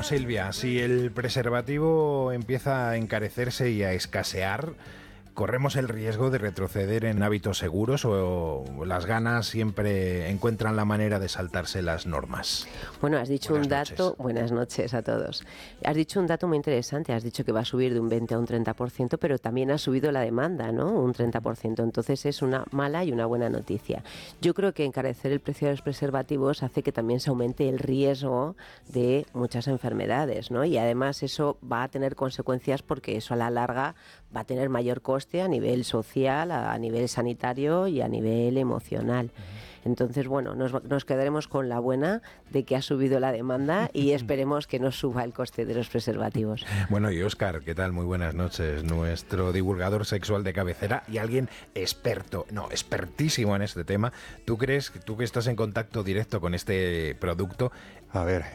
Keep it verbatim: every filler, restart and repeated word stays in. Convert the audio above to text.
Silvia, si el preservativo empieza a encarecerse y a escasear, ¿corremos el riesgo de retroceder en hábitos seguros o las ganas siempre encuentran la manera de saltarse las normas? Bueno, has dicho Buenas un dato... noches. Buenas noches a todos. Has dicho un dato muy interesante. Has dicho que va a subir de un veinte a un treinta por ciento, pero también ha subido la demanda, ¿no? Un treinta por ciento. Entonces es una mala y una buena noticia. Yo creo que encarecer el precio de los preservativos hace que también se aumente el riesgo de muchas enfermedades, ¿no? Y además eso va a tener consecuencias porque eso a la larga va a tener mayor coste a nivel social, a nivel sanitario y a nivel emocional. Entonces, bueno, nos, nos quedaremos con la buena de que ha subido la demanda y esperemos que no suba el coste de los preservativos. Bueno, y Óscar, ¿qué tal? Muy buenas noches. Nuestro divulgador sexual de cabecera y alguien experto, no, expertísimo en este tema. ¿Tú crees, tú que estás en contacto directo con este producto, A ver,